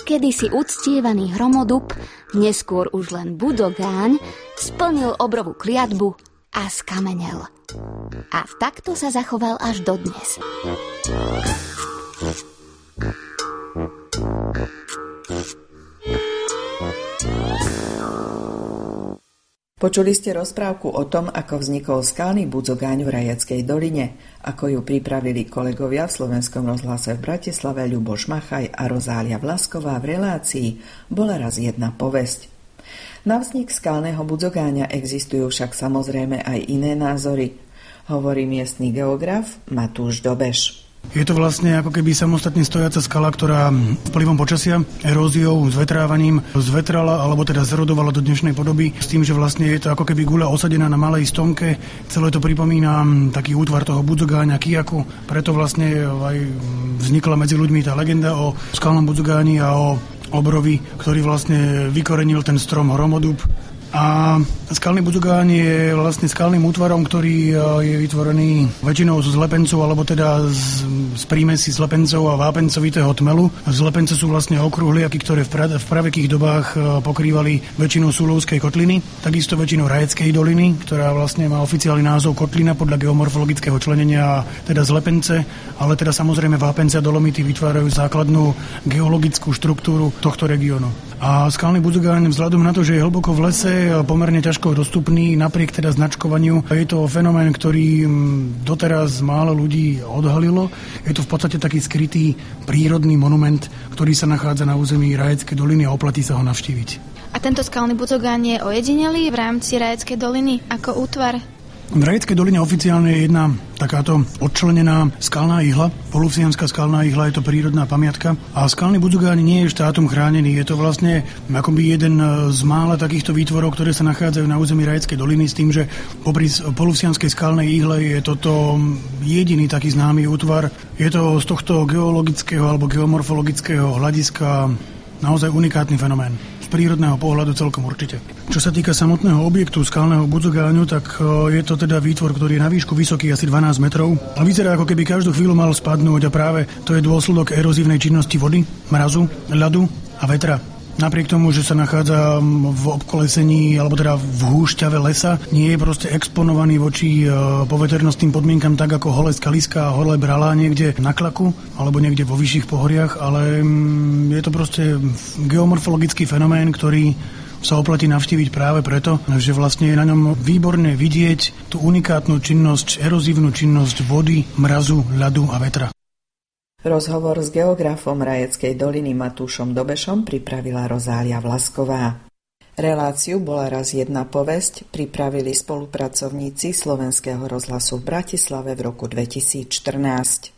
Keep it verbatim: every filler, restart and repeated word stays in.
kedysi uctievaný hromodub, neskôr už len budogáň, splnil obrovú kliatbu a skamenel. A takto sa zachoval až dodnes. Počuli ste rozprávku o tom, ako vznikol skalný budzogáň v Rajeckej doline, ako ju pripravili kolegovia v Slovenskom rozhlase v Bratislave Ľuboš Machaj a Rozália Vlasková v relácii Bola raz jedna povesť. Na vznik skalného budzogáňa existujú však samozrejme aj iné názory, hovorí miestny geograf Matúš Dobeš. Je to vlastne ako keby samostatne stojaca skala, ktorá vplyvom počasia, eróziou, zvetrávaním zvetrala alebo teda zerodovala do dnešnej podoby s tým, že vlastne je to ako keby guľa osadená na malej stonke. Celé to pripomína taký útvar toho budzogáňa kijaku, preto vlastne aj vznikla medzi ľuďmi tá legenda o skalnom budzogáni a o obrovi, ktorý vlastne vykorenil ten strom hromodub. A skalný budzogáň je vlastne skalným útvarom, ktorý je vytvorený väčšinou zo zlepencov, alebo teda z, z prímesí zlepencov a vápencovitého tmelu. Zlepence sú vlastne okrúhliaky, ktoré v, pra, v pravekých dobách pokrývali väčšinu Súlovskej kotliny, takisto väčšinu Rajeckej doliny, ktorá vlastne má oficiálny názov kotlina podľa geomorfologického členenia, teda zlepence, ale teda samozrejme vápence a dolomity vytvárajú základnú geologickú štruktúru tohto regiónu. A skalný budzogáň vzhľadom na to, že je hlboko v lese, pomerne ťažko dostupný, napriek teda značkovaniu. Je to fenomén, ktorý doteraz málo ľudí odhalilo. Je to v podstate taký skrytý prírodný monument, ktorý sa nachádza na území Rajeckej doliny a oplatí sa ho navštíviť. A tento skalný budzogáň je ojedinelý v rámci Rajeckej doliny ako útvar? V Rajeckej doline oficiálne je jedna takáto odčlenená skalná ihla. Polufsianská skalná ihla je to prírodná pamiatka. A skalný budzogáň nie je štátom chránený. Je to vlastne akoby jeden z mála takýchto výtvorov, ktoré sa nachádzajú na území Rajeckej doliny s tým, že popri Polufsianskej skalnej ihle je toto jediný taký známy útvar. Je to z tohto geologického alebo geomorfologického hľadiska naozaj unikátny fenomén. Z prírodného pohľadu celkom určite. Čo sa týka samotného objektu skalného budzogáňu, tak je to teda výtvor, ktorý je na výšku vysoký asi dvanásť metrov a vyzerá, ako keby každú chvíľu mal spadnúť a práve to je dôsledok erozívnej činnosti vody, mrazu, ľadu a vetra. Napriek tomu, že sa nachádza v obkolesení alebo teda v húšťave lesa, nie je proste exponovaný voči poveternostným podmienkam tak ako holé skaliska a holé bralá niekde na klaku alebo niekde vo vyšších pohoriach, ale je to proste geomorfologický fenomén, ktorý sa oplatí navštíviť práve preto, že vlastne je na ňom výborne vidieť tú unikátnu činnosť, erozívnu činnosť vody, mrazu, ľadu a vetra. Rozhovor s geografom Rajeckej doliny Matúšom Dobešom pripravila Rozália Vlasková. Reláciu Bola raz jedna povesť pripravili spolupracovníci Slovenského rozhlasu v Bratislave v roku dvetisícštrnásť.